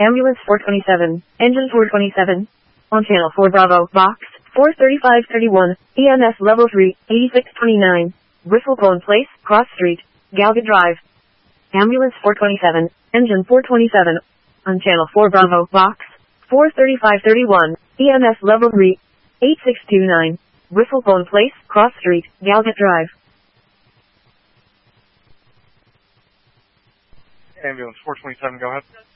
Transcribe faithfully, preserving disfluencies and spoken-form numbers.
Ambulance four twenty-seven, engine four twenty-seven. On channel four Bravo, box four thirty-five thirty-one, E M S level three, eighty-six twenty-nine. Bristlecone Place, Cross Street, Galgut Drive. Ambulance four twenty-seven, engine four twenty-seven. On channel four Bravo, box four thirty-five thirty-one, E M S level three, eighty-six twenty-nine. Bristlecone Place, Cross Street, Galgut Drive. Ambulance four twenty-seven, go ahead.